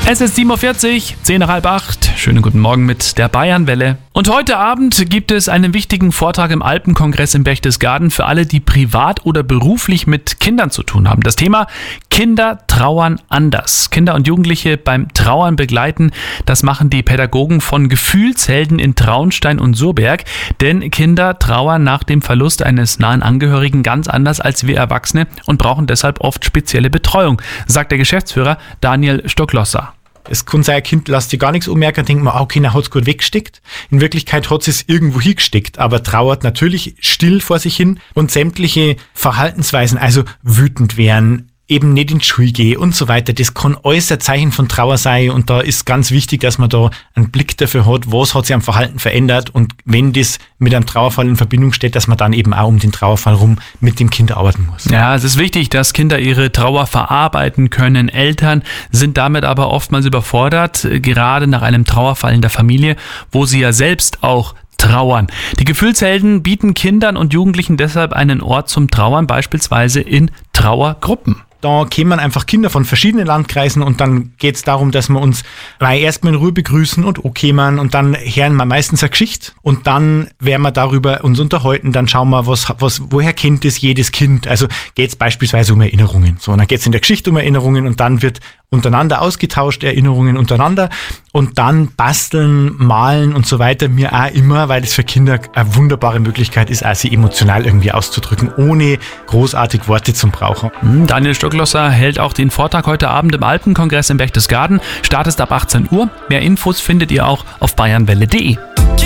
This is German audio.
Es ist 7.40 Uhr, 10 nach halb 8. Schönen guten Morgen mit der Bayernwelle. Und heute Abend gibt es einen wichtigen Vortrag im Alpenkongress in Berchtesgaden für alle, die privat oder beruflich mit Kindern zu tun haben. Das Thema: Kinder trauern anders. Kinder und Jugendliche beim Trauern begleiten, das machen die Pädagogen von Gefühlshelden in Traunstein und Surberg. Denn Kinder trauern nach dem Verlust eines nahen Angehörigen ganz anders als wir Erwachsene und brauchen deshalb oft spezielle Betreuung, sagt der Geschäftsführer Daniel Stocklosser. Es kann sein, ein Kind lässt sich gar nichts ummerken, denkt man, okay, er hat es gut weggesteckt. In Wirklichkeit hat es irgendwo hingesteckt, aber trauert natürlich still vor sich hin und sämtliche Verhaltensweisen, also wütend werden, eben nicht in die Schule gehen und so weiter. Das kann alles ein Zeichen von Trauer sein und da ist ganz wichtig, dass man da einen Blick dafür hat, was hat sich am Verhalten verändert und wenn das mit einem Trauerfall in Verbindung steht, dass man dann eben auch um den Trauerfall rum mit dem Kind arbeiten muss. Ja, es ist wichtig, dass Kinder ihre Trauer verarbeiten können. Eltern sind damit aber oftmals überfordert, gerade nach einem Trauerfall in der Familie, wo sie ja selbst auch trauern. Die Gefühlshelden bieten Kindern und Jugendlichen deshalb einen Ort zum Trauern, beispielsweise in Trauergruppen. Da kämen einfach Kinder von verschiedenen Landkreisen und dann geht es darum, dass wir uns erstmal in Ruhe begrüßen und kämen und dann hören wir meistens eine Geschichte und dann werden wir darüber uns unterhalten, dann schauen wir, woher kennt es jedes Kind. Also geht es beispielsweise um Erinnerungen. So, und dann geht es in der Geschichte um Erinnerungen und dann wird untereinander ausgetauscht, Erinnerungen untereinander und dann basteln, malen und so weiter mir auch immer, weil es für Kinder eine wunderbare Möglichkeit ist, auch sie emotional irgendwie auszudrücken, ohne großartig Worte zu brauchen. Daniel Stocklosser hält auch den Vortrag heute Abend im Alpenkongress in Berchtesgaden. Startet ab 18 Uhr. Mehr Infos findet ihr auch auf bayernwelle.de.